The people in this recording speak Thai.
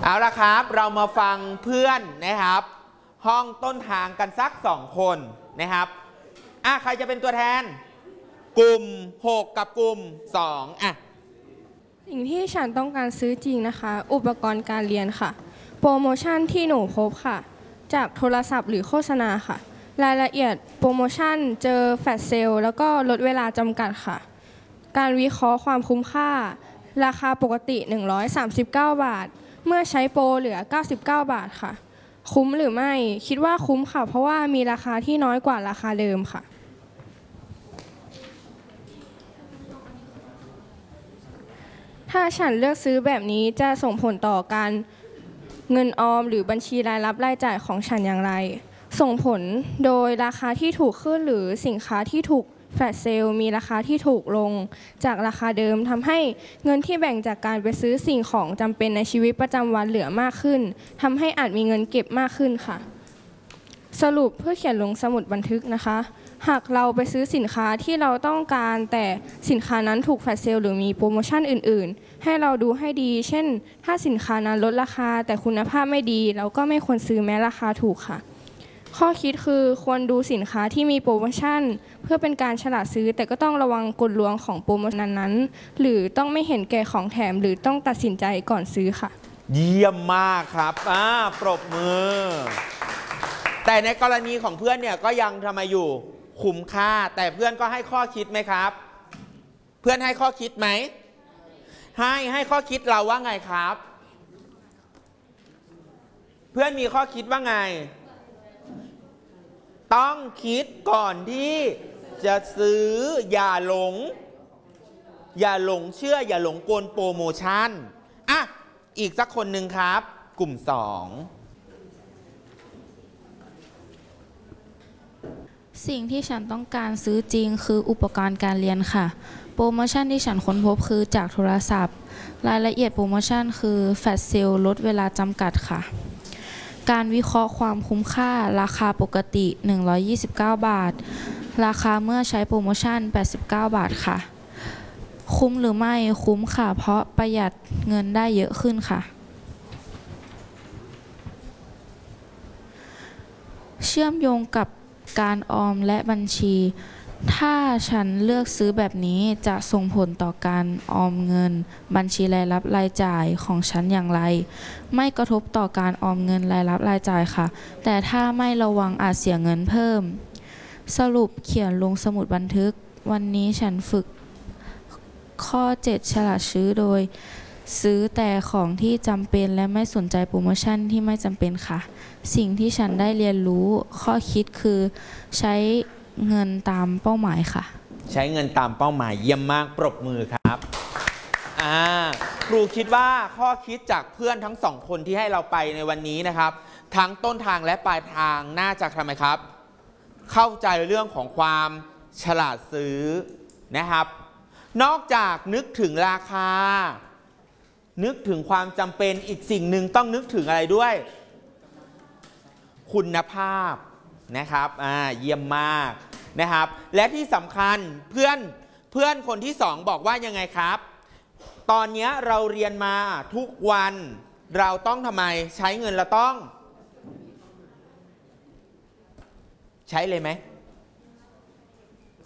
เอาละครับเรามาฟังเพื่อนนะครับห้องต้นทางกันสัก2 คนนะครับใครจะเป็นตัวแทนกลุ่ม6กับกลุ่ม2 สิ่งที่ฉันต้องการซื้อจริงนะคะอุปกรณ์การเรียนค่ะโปรโมชั่นที่หนูพบค่ะจากโทรศัพท์หรือโฆษณาค่ะรายละเอียดโปรโมชั่นเจอแฟลชเซลล์แล้วก็ลดเวลาจำกัดค่ะการวิเคราะห์ความคุ้มค่าราคาปกติ139 บาทเมื่อใช้โปรเหลือ99 บาทค่ะคุ้มหรือไม่คิดว่าคุ้มค่ะเพราะว่ามีราคาที่น้อยกว่าราคาเดิมค่ะถ้าฉันเลือกซื้อแบบนี้จะส่งผลต่อการเงินออมหรือบัญชีรายรับรายจ่ายของฉันอย่างไรส่งผลโดยราคาที่ถูกขึ้นหรือสินค้าที่ถูกแฟลชเซลล์มีราคาที่ถูกลงจากราคาเดิมทำให้เงินที่แบ่งจากการไปซื้อสิ่งของจำเป็นในชีวิตประจำวันเหลือมากขึ้นทำให้อาจมีเงินเก็บมากขึ้นค่ะสรุปเพื่อเขียนลงสมุดบันทึกนะคะหากเราไปซื้อสินค้าที่เราต้องการแต่สินค้านั้นถูกแฟลชเซลล์หรือมีโปรโมชั่นอื่นๆให้เราดูให้ดีเช่นถ้าสินค้านั้นลดราคาแต่คุณภาพไม่ดีเราก็ไม่ควรซื้อแม้ราคาถูกค่ะข้อคิดคือควรดูสินค้าที่มีโปรโมชั่นเพื่อเป็นการฉลาดซื้อแต่ก็ต้องระวังกลลวงของโปรโมชั่นนั้นหรือต้องไม่เห็นแก่ของแถมหรือต้องตัดสินใจก่อนซื้อค่ะเยี่ยมมากครับปรบมือแต่ในกรณีของเพื่อนเนี่ยก็ยังทำไมอยู่คุ้มค่าแต่เพื่อนก็ให้ข้อคิดไหมครับเพื่อนให้ข้อคิดไหมให้ข้อคิดเราว่าไงครับเพื่อนมีข้อคิดว่าไงต้องคิดก่อนที่จะซื้ออย่าหลงเชื่ออย่าหลงกลโปรโมชั่นอีกสักคนหนึ่งครับกลุ่ม2 สิ่งที่ฉันต้องการซื้อจริงคืออุปกรณ์การเรียนค่ะโปรโมชั่นที่ฉันค้นพบคือจากโทรศัพท์รายละเอียดโปรโมชั่นคือแฟลชเซลล์ลดเวลาจำกัดค่ะการวิเคราะห์ความคุ้มค่าราคาปกติ129 บาทราคาเมื่อใช้โปรโมชั่น89 บาทค่ะคุ้มหรือไม่คุ้มค่ะเพราะประหยัดเงินได้เยอะขึ้นค่ะเชื่อมโยงกับการออมและบัญชีถ้าฉันเลือกซื้อแบบนี้จะส่งผลต่อการออมเงินบัญชีรายรับรายจ่ายของฉันอย่างไรไม่กระทบต่อการออมเงินรายรับรายจ่ายค่ะแต่ถ้าไม่ระวังอาจเสียเงินเพิ่มสรุปเขียนลงสมุดบันทึกวันนี้ฉันฝึกข้อ7ฉลาดซื้อโดยซื้อแต่ของที่จำเป็นและไม่สนใจโปรโมชั่นที่ไม่จำเป็นค่ะสิ่งที่ฉันได้เรียนรู้ข้อคิดคือใช้เงินตามเป้าหมายค่ะใช้เงินตามเป้าหมายเยี่ยมมากปรบมือครับครูคิดว่าข้อคิดจากเพื่อนทั้ง2 คนที่ให้เราไปในวันนี้นะครับทั้งต้นทางและปลายทางน่าจะทำไมครับเข้าใจเรื่องของความฉลาดซื้อนะครับนอกจากนึกถึงราคานึกถึงความจำเป็นอีกสิ่งหนึ่งต้องนึกถึงอะไรด้วยคุณภาพนะครับเยี่ยมมากนะครับและที่สำคัญเพื่อนคนที่2บอกว่ายังไงครับตอนนี้เราเรียนมาทุกวันเราต้องทำไมใช้เงินเราต้องใช้เลยไหม